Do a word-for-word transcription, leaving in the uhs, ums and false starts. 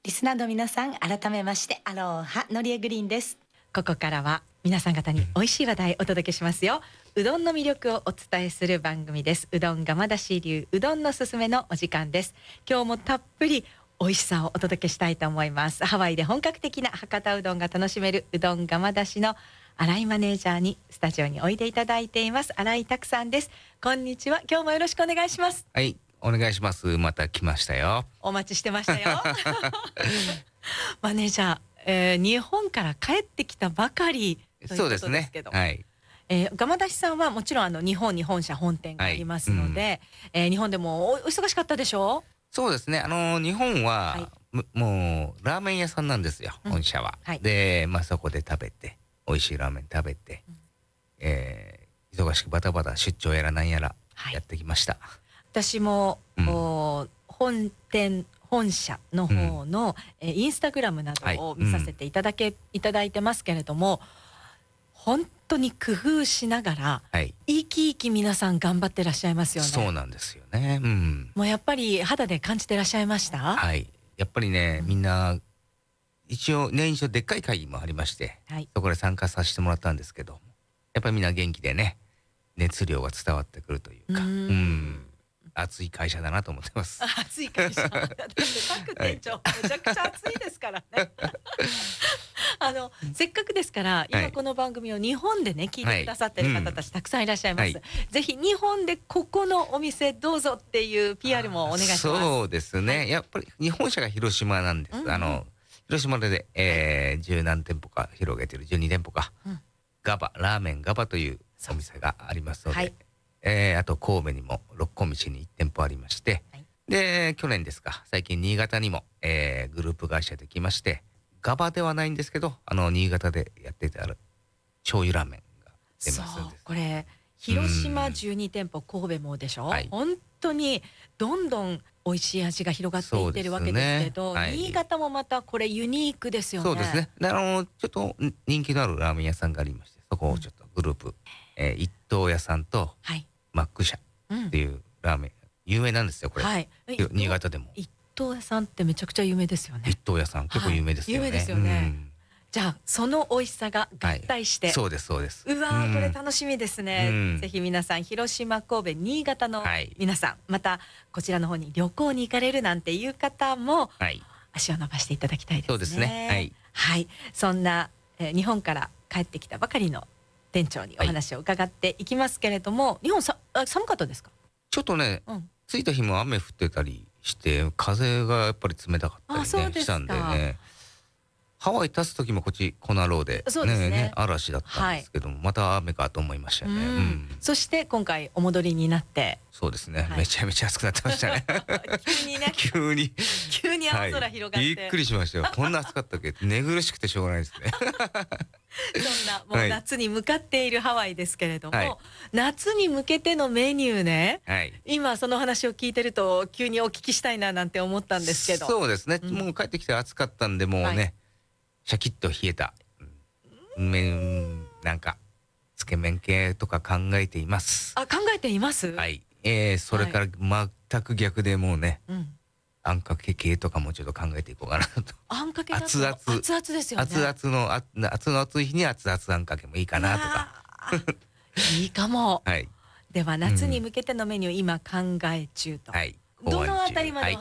リスナーの皆さん、改めましてアロハのりえグリーンです。 ここからは皆さん方に美味しい話題をお届けしますよ。うどんの魅力をお伝えする番組です。うどんがまだし流うどんのすすめのお時間です。今日もたっぷり美味しさをお届けしたいと思います。ハワイで本格的な博多うどんが楽しめるうどんがまだしの新井マネージャーにスタジオにおいでいただいています。新井拓さんです。こんにちは。今日もよろしくお願いします。 はい、お願いします。また来ましたよ。 お待ちしてましたよ。マネージャー、えー、日本から帰ってきたばかりということですけど、 そうですね。はい。 えー、釜出しさんはもちろんあの日本に本社本店がありますので、はい、うん、えー、日本でもお忙しかったでしょう？ そうですね。あの日本は、はい、もうラーメン屋さんなんですよ、うん、本社は。はい、で、まあそこで食べて美味しいラーメン食べて、うん、えー、忙しくバタバタ出張やらなんやらやってきました。はい、 私も、うん、本店本社の方の、うん、えインスタグラムなどを見させていただけ、はい、うん、いただいてますけれども、本当に工夫しながら、はい、生き生き皆さん頑張ってらっしゃいますよね。 そうなんですよね。うん、 もうやっぱり肌で感じてらっしゃいました？ はい、やっぱりね、うん、みんな一応年一応でっかい会議もありまして、はい、そこで参加させてもらったんですけど、やっぱりみんな元気でね、熱量が伝わってくるというか、うん、うん熱い会社だなと思ってます。 熱い会社。だって各店長、はい、めちゃくちゃ熱いですからね。あのせっかくですから今この番組を日本でね聞いてくださってる方たちたくさんいらっしゃいます。はい、うん、ぜひ日本でここのお店どうぞっていう ピーアール もお願いします。 そうですね。はい、やっぱり日本社が広島なんです。うん、あの広島で、えー、十何店舗か広げてるじゅうに店舗か、うん、ガバラーメンガバというお店がありますので。はい、えー、あと神戸にも六甲道にいち店舗ありまして、はい、で去年ですか最近新潟にも、えー、グループ会社できまして、ガバではないんですけどあの新潟でやっていた醤油ラーメンが出ますんです。 これ広島じゅうに店舗神戸もでしょ、はい、本当にどんどん美味しい味が広がっていってるわけですけど、ね、はい、新潟もまたこれユニークですよね。 そうですね。あのちょっと人気のあるラーメン屋さんがありまして、そこをちょっとグループ、うん、えー、一等屋さんと、はい、マック社っていうラーメン、うん、有名なんですよこれ、はい、新潟でも。 一等屋さんってめちゃくちゃ有名ですよね。 一等屋さん結構有名ですよね。 はい、有名ですよね。うん、じゃあその美味しさが合体して、はい、 そうですそうです。 うわー、うん、これ楽しみですね。うん、ぜひ皆さん広島神戸新潟の皆さん、はい、またこちらの方に旅行に行かれるなんていう方も、はい、足を伸ばしていただきたいですね。 そうですね。はい、 はい、そんな、えー、日本から帰ってきたばかりの店長にお話を伺っていきますけれども、はい、日本さ寒かったですか？ ちょっとね、うん、着いた日も雨降ってたりして風がやっぱり冷たかったり、ね、したんでね、ハワイ立つ時もこっちコナローで、ねねね、嵐だったんですけども、はい、また雨かと思いましたよね。うん、うん、 そして今回お戻りになって、 そうですね、はい、めちゃめちゃ暑くなってましたね。 急にね急に急に青空広がって、 はい、びっくりしましたよ。こんな暑かったっけ寝苦しくてしょうがないですね。 そんなもう夏に向かっているハワイですけれども、はい、夏に向けてのメニューね、はい、今その話を聞いてると急にお聞きしたいななんて思ったんですけど。 そうですね、うん、もう帰ってきて暑かったんでもうね、はい、シャキッと冷えた麺なんかつけ麺系とか考えています。 あ、考えています。 はい、えー、それから全く逆でもうね、はい、うん、あんかけ系とかもちょっと考えていこうかなと。 あんかけだと熱々 熱々ですよね。 熱々のあ熱の熱い日に熱々あんかけもいいかなとか。 いいかも。 はい。 では夏に向けてのメニュー、うん、今考え中と。はい。どのあたりまでお